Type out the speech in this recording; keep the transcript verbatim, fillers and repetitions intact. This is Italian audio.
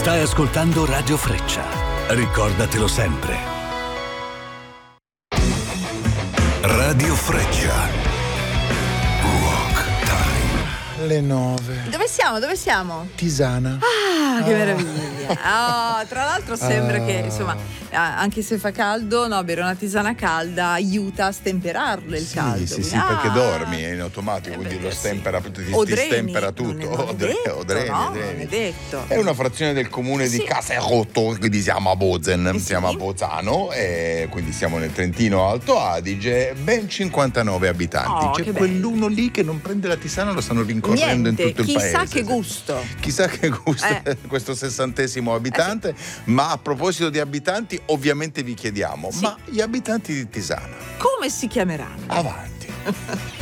Stai ascoltando Radio Freccia. Ricordatelo sempre. Radio Freccia. Rock Time. Le nove. Dove siamo? Dove siamo? Tisana. Ah, che meraviglia. Ah, tra l'altro sembra Ah. che, insomma, anche se fa caldo, no, bere una tisana calda aiuta a stemperarlo il Sì, caldo. sì, sì, Ah. perché dormi è in automatico, Eh quindi beh, lo sì. stempera, ti, ti O dreni, stempera non tutto. è- non è O dre- detto, o dreni, no, dreni. non è detto. È una frazione del comune Eh di sì. Caserotto, quindi siamo a Bozen, Eh sì. siamo a Bolzano, e quindi siamo nel Trentino Alto Adige, ben cinquantanove abitanti. Oh, C'è che quell'uno lì che non prende la tisana, lo stanno rincorrendo Niente, in tutto il chissà paese. che gusto. Chissà che gusto Eh. è questo sessantesimo abitante, ma a proposito di abitanti, ovviamente vi chiediamo, Sì. ma gli abitanti di Tisana, Come si chiameranno? avanti.